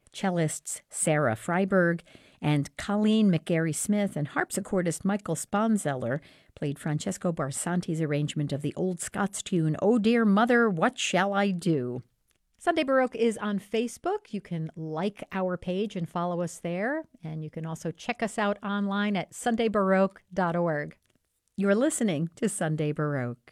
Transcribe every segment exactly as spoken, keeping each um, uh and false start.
cellists Sarah Freiberg and Colleen McGarry-Smith and harpsichordist Michael Sponzeller played Francesco Barsanti's arrangement of the old Scots tune, "Oh Dear Mother, What Shall I Do?" Sunday Baroque is on Facebook. You can like our page and follow us there. And you can also check us out online at sunday baroque dot org. You're listening to Sunday Baroque.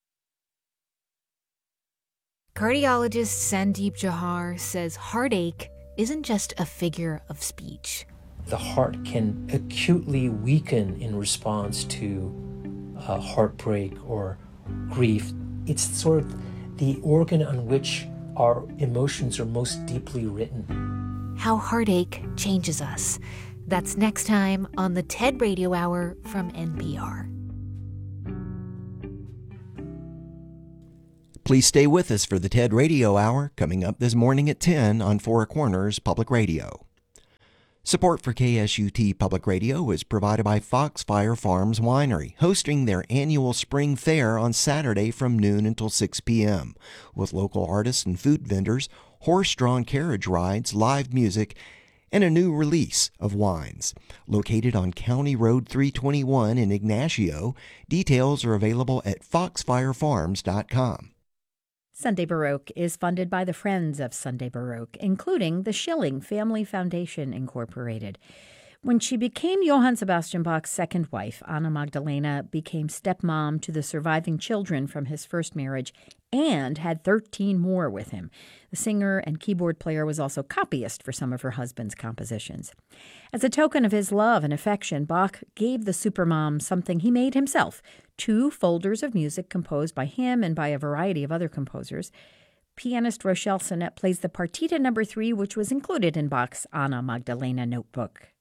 Cardiologist Sandeep Johar says heartache isn't just a figure of speech. The heart can acutely weaken in response to uh, heartbreak or grief. It's sort of the organ on which our emotions are most deeply written. How heartache changes us. That's next time on the TED Radio Hour from N P R. Please stay with us for the TED Radio Hour coming up this morning at ten on Four Corners Public Radio. Support for K S U T Public Radio is provided by Foxfire Farms Winery, hosting their annual spring fair on Saturday from noon until six p.m. with local artists and food vendors, horse-drawn carriage rides, live music, and a new release of wines. Located on County Road three twenty-one in Ignacio, details are available at foxfire farms dot com. Sunday Baroque is funded by the Friends of Sunday Baroque, including the Schilling Family Foundation, Incorporated. When she became Johann Sebastian Bach's second wife, Anna Magdalena became stepmom to the surviving children from his first marriage and had thirteen more with him. The singer and keyboard player was also copyist for some of her husband's compositions. As a token of his love and affection, Bach gave the supermom something he made himself, two folders of music composed by him and by a variety of other composers. Pianist Rochelle Sonette plays the Partita number three, which was included in Bach's Anna Magdalena notebook.